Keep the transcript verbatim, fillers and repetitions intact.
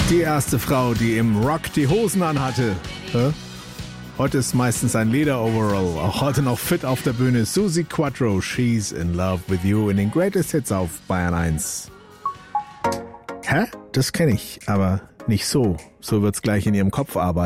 Die erste Frau, die im Rock die Hosen anhatte. Hä? Heute ist meistens ein Leder-Overall. Auch heute noch fit auf der Bühne. Suzi Quatro, She's in Love with You in den Greatest Hits auf Bayern eins. Hä? Das kenne ich, aber nicht so. So wird's gleich in ihrem Kopf arbeiten.